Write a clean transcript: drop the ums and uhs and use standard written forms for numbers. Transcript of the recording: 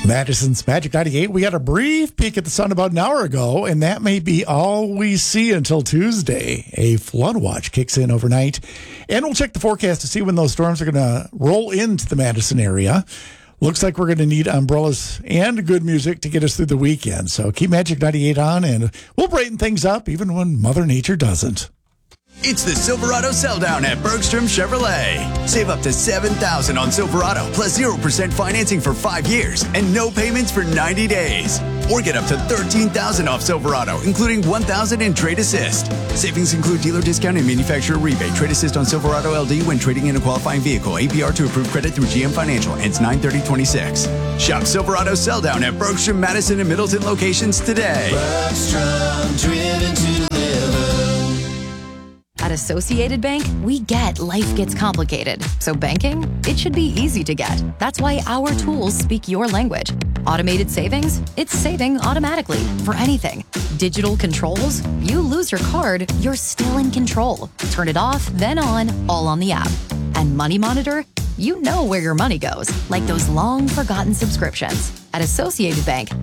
Madison's Magic 98. We got a brief peek at the sun about an hour ago, and that may be all we see until Tuesday. A flood watch kicks in overnight, and we'll check the forecast to see when those storms are going to roll into the Madison area. Looks like we're going to need umbrellas and good music to get us through the weekend. So keep Magic 98 on, and we'll brighten things up even when Mother Nature doesn't. It's the Silverado Sell Down at Bergstrom Chevrolet. Save up to $7,000 on Silverado plus 0% financing for 5 years and no payments for 90 days. Or get up to $13,000 off Silverado, including $1,000 in trade assist. Savings include dealer discount and manufacturer rebate. Trade assist on Silverado LD when trading in a qualifying vehicle. APR to approved credit through GM Financial. Ends 9/30/26. Shop Silverado Sell Down at Bergstrom, Madison, and Middleton locations today. Bergstrom, driven to live. At Associated Bank, we get life gets complicated. So banking, it should be easy to get. That's why our tools speak your language. Automated savings, it's saving automatically for anything. Digital controls, you lose your card, you're still in control. Turn it off, then on, all on the app. And Money Monitor, you know where your money goes, like those long forgotten subscriptions. At Associated Bank,